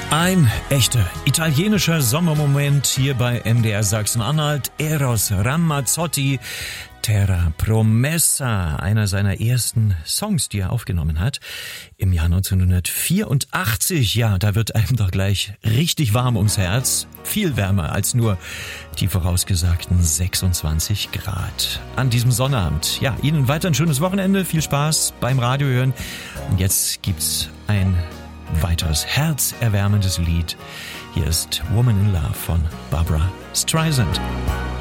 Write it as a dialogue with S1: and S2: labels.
S1: Ein echter italienischer Sommermoment hier bei MDR Sachsen-Anhalt. Eros Ramazzotti, Terra Promessa, einer seiner ersten Songs, die er aufgenommen hat im Jahr 1984. Ja, da wird einem doch gleich richtig warm ums Herz. Viel wärmer als nur die vorausgesagten 26 Grad an diesem Sonnabend. Ja, Ihnen weiter ein schönes Wochenende, viel Spaß beim Radio hören. Und jetzt gibt's ein weiteres herzerwärmendes Lied. Hier ist Woman in Love von Barbra Streisand.